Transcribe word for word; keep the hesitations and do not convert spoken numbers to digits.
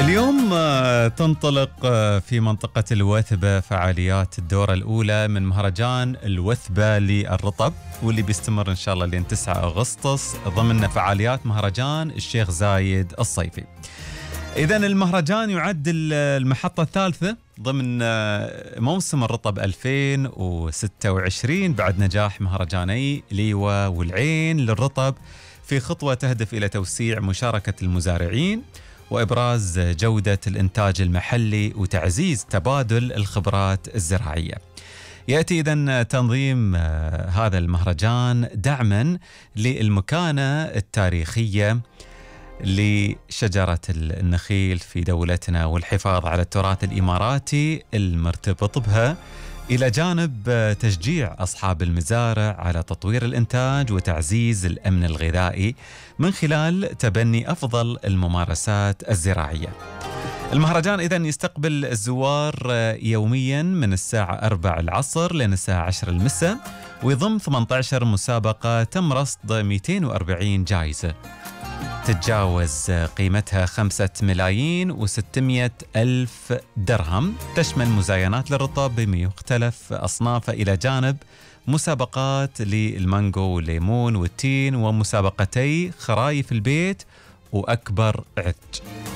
اليوم تنطلق في منطقة الوثبة فعاليات الدورة الأولى من مهرجان الوثبة للرطب، واللي بيستمر إن شاء الله لين تسعة أغسطس ضمن فعاليات مهرجان الشيخ زايد الصيفي. إذن المهرجان يعد المحطة الثالثة ضمن موسم الرطب ألفين وستة وعشرين بعد نجاح مهرجاني ليوة والعين للرطب، في خطوة تهدف إلى توسيع مشاركة المزارعين وإبراز جودة الإنتاج المحلي وتعزيز تبادل الخبرات الزراعية. يأتي إذن تنظيم هذا المهرجان دعما للمكانة التاريخية لشجرة النخيل في دولتنا والحفاظ على التراث الإماراتي المرتبط بها، إلى جانب تشجيع أصحاب المزارع على تطوير الإنتاج وتعزيز الأمن الغذائي من خلال تبني أفضل الممارسات الزراعية. المهرجان إذن يستقبل الزوار يوميا من الساعة أربعة العصر لين الساعة عشرة المساء، ويضم ثمانية عشر مسابقة تم رصد مئتين وأربعين جائزة تتجاوز قيمتها خمسة ملايين وستمائة ألف درهم، تشمل مزاينات للرطب بمختلف أصنافه إلى جانب مسابقات للمانجو والليمون والتين ومسابقتي خرايف البيت وأكبر عث.